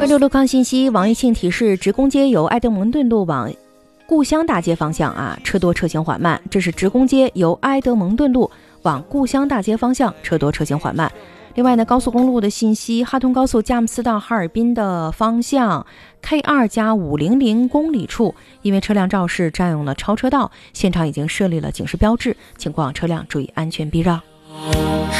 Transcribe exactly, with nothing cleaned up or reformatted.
关注路况信息，网易信提示：职工街由埃德蒙顿路往故乡大街方向啊，车多车行缓慢。这是职工街由埃德蒙顿路往故乡大街方向，车多车行缓慢。另外呢，高速公路的信息，哈通高速佳木斯到哈尔滨的方向 K 二 加五百公里处，因为车辆肇事占用了超车道，现场已经设立了警示标志，请过往车辆注意安全避让。